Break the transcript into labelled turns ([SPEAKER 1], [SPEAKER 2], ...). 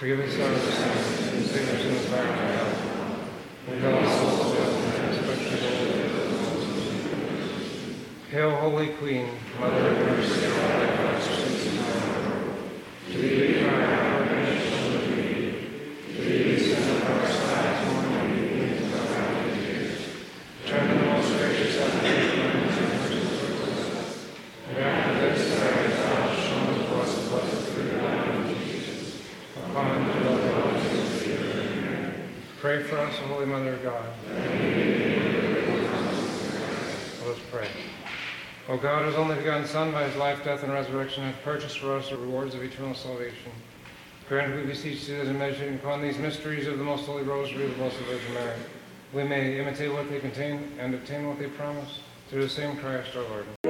[SPEAKER 1] Forgive us our sins, and save us from the fire of hell. Lead all souls to heaven, especially those. Hail, Holy Queen, Mother of Mercy, and Life, our sweet power. To thee we cry, our redemption of thee. To thee we send up our sighs, mourning and weeping with our rounded tears. Turn to the most gracious advocate, and after this, thou shown to us the blessed fruit of thy womb, Jesus. Upon the Lord of us, pray for us, O Holy Mother of God. Let us pray. O God, whose only begotten Son, by his life, death, and resurrection, hath purchased for us the rewards of eternal salvation, grant, we beseech thee, that in meditating upon these mysteries of the most holy rosary of the Blessed Virgin Mary, we may imitate what they contain and obtain what they promise, through the same Christ our Lord.